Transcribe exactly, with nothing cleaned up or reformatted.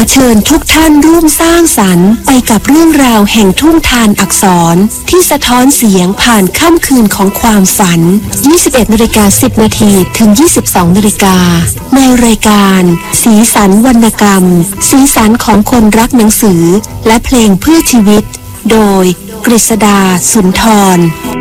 เชิญทุกท่านร่วมสร้างสรรค์ไปกับเรื่องราวแห่งทุ่งทานอักษรที่สะท้อนเสียงผ่านค่ำคืนของความฝัน ยี่สิบเอ็ดนาฬิกาสิบนาทีถึง ยี่สิบสองนาฬิกาในรายการสีสันวรรณกรรมสีสันของคนรักหนังสือและเพลงเพื่อชีวิตโดยกฤษดาสุนทร